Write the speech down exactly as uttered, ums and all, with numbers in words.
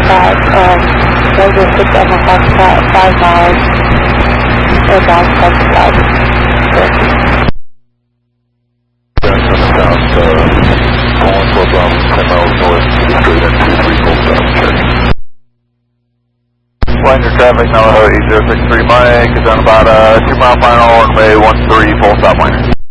that, um, Roger six Echo Foxtrot, five miles, inbound Foxtrot. Jackson is down, uh, calling for about ten miles north, straight into three full stop, check. Liner traffic, now eight zero six three Mike, is on about a two mile final, runway one three, full stop liner.